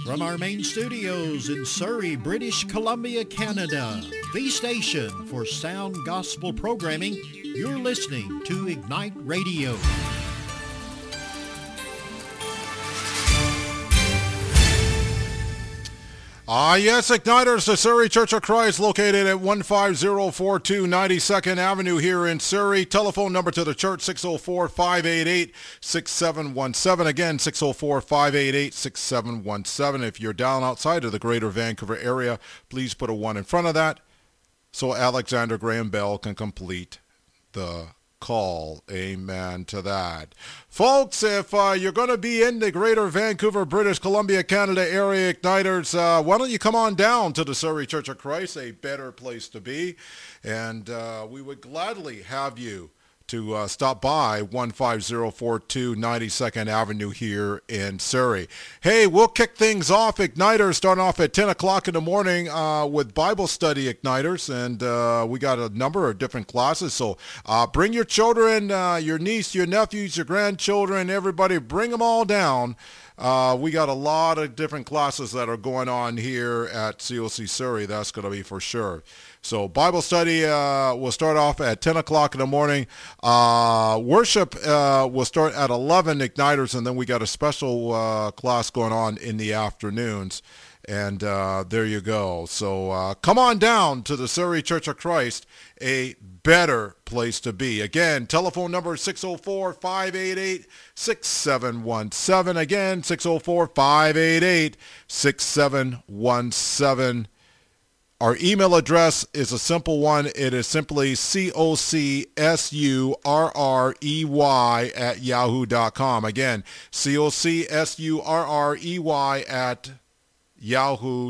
From our main studios in Surrey, British Columbia, Canada, the station for sound gospel programming, you're listening to Ignite Radio. Yes, Igniters, the Surrey Church of Christ, located at 15042 92nd Avenue here in Surrey. Telephone number to the church, 604-588-6717. Again, 604-588-6717. If you're down outside of the greater Vancouver area, please put a 1 in front of that so Alexander Graham Bell can complete the call. Amen to that. Folks, if you're going to be in the greater Vancouver, British Columbia, Canada area, Igniters, why don't you come on down to the Surrey Church of Christ, a better place to be, and we would gladly have you to stop by 15042 92nd Avenue here in Surrey. Hey, we'll kick things off, Igniters, starting off at 10 o'clock in the morning with Bible study, Igniters, and we got a number of different classes, so bring your children, your niece, your nephews, your grandchildren, everybody, bring them all down. We got a lot of different classes that are going on here at COC Surrey, that's going to be for sure. So Bible study will start off at 10 o'clock in the morning. Worship will start at 11, Igniters, and then we got a special class going on in the afternoons. And there you go. So come on down to the Surrey Church of Christ, a better place to be. Again, telephone number 604-588-6717. Again, 604-588-6717. Our email address is a simple one. It is simply COCSURREY at yahoo.com. Again, COCSURREY at yahoo.com.